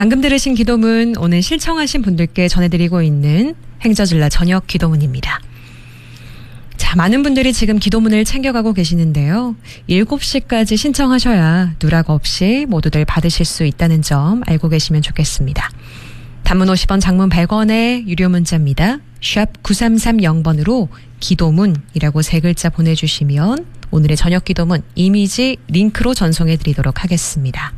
방금 들으신 기도문 오늘 신청하신 분들께 전해드리고 있는 행저질라 저녁 기도문입니다. 자, 많은 분들이 지금 기도문을 챙겨가고 계시는데요. 7시까지 신청하셔야 누락 없이 모두들 받으실 수 있다는 점 알고 계시면 좋겠습니다. 단문 50원, 장문 100원의 유료 문자입니다. 샵 9330번으로 기도문이라고 3글자 보내주시면 오늘의 저녁 기도문 이미지 링크로 전송해드리도록 하겠습니다.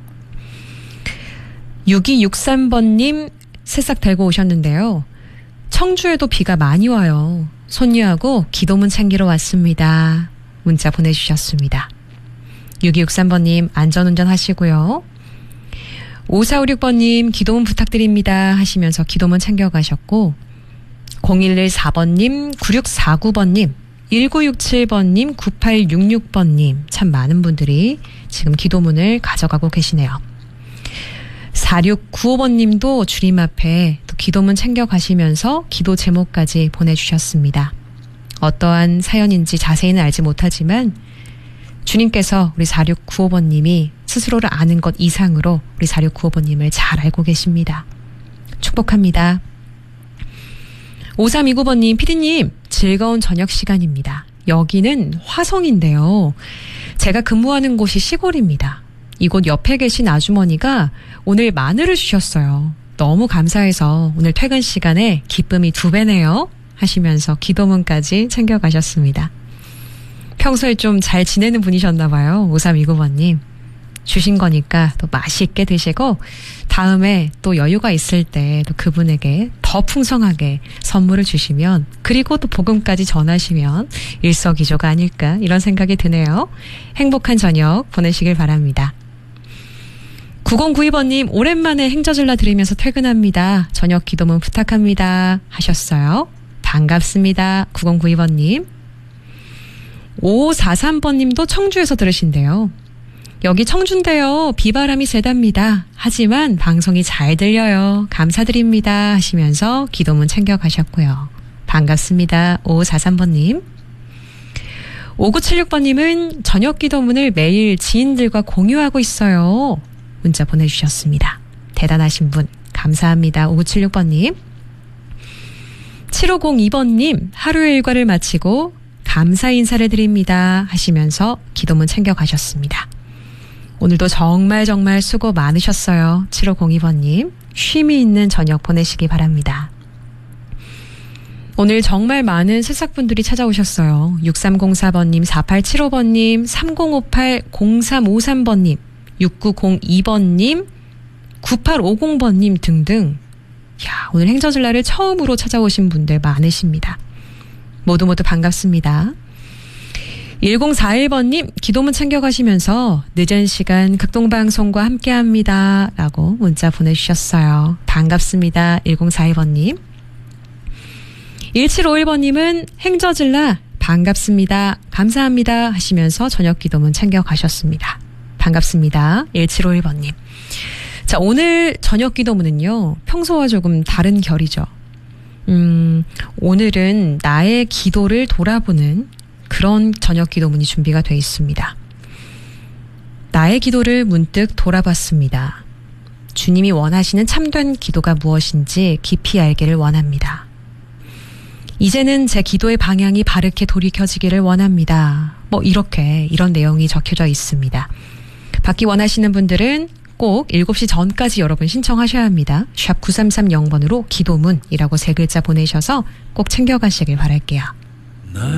6263번님 새싹 달고 오셨는데요. 청주에도 비가 많이 와요. 손녀하고 기도문 챙기러 왔습니다. 문자 보내주셨습니다. 6263번님 안전운전 하시고요. 5456번님 기도문 부탁드립니다 하시면서 기도문 챙겨가셨고 0114번님 9649번님 1967번님 9866번님 참 많은 분들이 지금 기도문을 가져가고 계시네요. 4695번님도 주림 앞에 또 기도문 챙겨가시면서 기도 제목까지 보내주셨습니다. 어떠한 사연인지 자세히는 알지 못하지만 주님께서 우리 4695번님이 스스로를 아는 것 이상으로 우리 4695번님을 잘 알고 계십니다. 축복합니다. 5329번님, 피디님 즐거운 저녁 시간입니다. 여기는 화성인데요. 제가 근무하는 곳이 시골입니다. 이곳 옆에 계신 아주머니가 오늘 마늘을 주셨어요. 너무 감사해서 오늘 퇴근 시간에 기쁨이 2배네요 하시면서 기도문까지 챙겨가셨습니다. 평소에 좀 잘 지내는 분이셨나 봐요. 5329번님. 주신 거니까 또 맛있게 드시고 다음에 또 여유가 있을 때 또 그분에게 더 풍성하게 선물을 주시면 그리고 또 복음까지 전하시면 일석이조가 아닐까 이런 생각이 드네요. 행복한 저녁 보내시길 바랍니다. 9092번님 오랜만에 행저질라 들으면서 퇴근합니다. 저녁 기도문 부탁합니다 하셨어요. 반갑습니다. 9092번님. 5543번님도 청주에서 들으신대요. 여기 청주인데요. 비바람이 세답니다. 하지만 방송이 잘 들려요. 감사드립니다 하시면서 기도문 챙겨가셨고요. 반갑습니다. 5543번님. 5976번님은 저녁 기도문을 매일 지인들과 공유하고 있어요. 문자 보내주셨습니다. 대단하신 분 감사합니다. 5976번님. 7502번님 하루의 일과를 마치고 감사 인사를 드립니다 하시면서 기도문 챙겨가셨습니다. 오늘도 정말 수고 많으셨어요. 7502번님. 쉼이 있는 저녁 보내시기 바랍니다. 오늘 정말 많은 새싹분들이 찾아오셨어요. 6304번님, 4875번님, 3058-0353번님, 6902번님, 9850번님 등등. 야, 오늘 행저질라를 처음으로 찾아오신 분들 많으십니다. 모두 반갑습니다. 1041번님 기도문 챙겨가시면서 늦은 시간 극동방송과 함께합니다 라고 문자 보내주셨어요. 반갑습니다. 1041번님. 1751번님은 행저질라 반갑습니다. 감사합니다 하시면서 저녁 기도문 챙겨가셨습니다. 반갑습니다. 1751번님. 자, 오늘 저녁 기도문은요. 평소와 조금 다른 결이죠. 오늘은 나의 기도를 돌아보는 그런 저녁 기도문이 준비가 되어 있습니다. 나의 기도를 문득 돌아봤습니다. 주님이 원하시는 참된 기도가 무엇인지 깊이 알기를 원합니다. 이제는 제 기도의 방향이 바르게 돌이켜지기를 원합니다. 이런 내용이 적혀져 있습니다. 받기 원하시는 분들은 꼭 7시 전까지 여러분 신청하셔야 합니다. 샵 9330번으로 기도문이라고 3글자 보내셔서 꼭 챙겨가시길 바랄게요.